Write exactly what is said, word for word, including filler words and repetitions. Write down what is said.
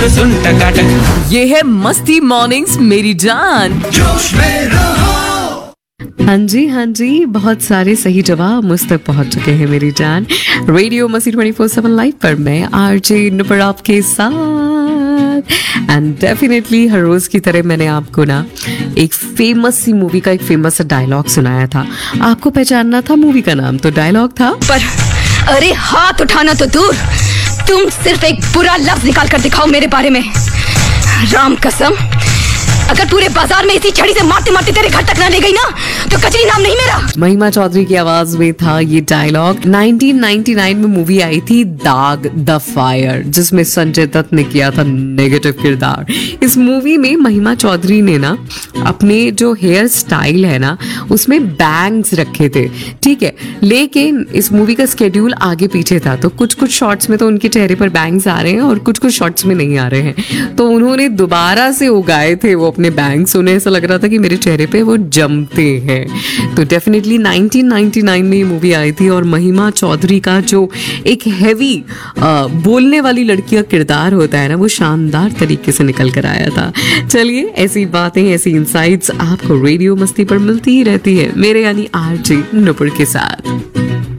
तो सुन टकाटक। ये है मस्ती मॉर्निंग्स मेरी जान। जोश में रहो। हाँ जी हाँ जी, बहुत सारे सही जवाब मुझ तक पहुंच चुके हैं मेरी जान। रेडियो मस्ती ट्वेंटी फोर सेवन लाइव पर मैं आरजे नुपुर आपके साथ। एंड डेफिनेटली हर रोज की तरह मैंने आपको ना एक फेमस सी मूवी का एक फेमस सा डायलॉग सुनाया था। आपको पहचानना था मूवी का नाम, तो डायलॉग था, पर अरे हाथ उठाना तो दूर, तुम सिर्फ एक बुरा लफ्ज निकाल कर दिखाओ मेरे बारे में। राम कसम, अगर पूरे बाजार में इसी छड़ी से मारते मारते तेरे घर तक ना ले गई ना, तो कचरी नाम नहीं मेरा। महिमा चौधरी की आवाज में था ये डायलॉग। नाइनटीन नाइंटी नाइन में मूवी आई थी दाग द फायर, जिसमें संजय दत्त ने किया था नेगेटिव किरदार। इस मूवी में महिमा चौधरी ने ना अपने जो हेयर स्टाइल है ना उसमें बैंग्स रखे थे, ठीक है, लेकिन इस मूवी का स्केड्यूल आगे पीछे था, तो कुछ कुछ शॉट्स में तो उनके चेहरे पर बैंग्स आ रहे हैं और कुछ कुछ शॉट्स में नहीं आ रहे हैं। तो उन्होंने दोबारा से उगाए थे वो अपने बैंग्स। उन्हें ऐसा लग रहा था कि मेरे चेहरे पे वो जमते हैं। तो डेफिनेटली नाइनटीन नाइंटी नाइन में ये मूवी आई थी और महिमा चौधरी का जो एक हैवी बोलने वाली लड़की का किरदार होता है ना, वो शानदार तरीके से निकल कर आया था। चलिए, ऐसी बातें, ऐसी इंसाइट्स आपको रेडियो मस्ती पर मिलती ही रहती है मेरे यानी आरजे नुपुर के साथ।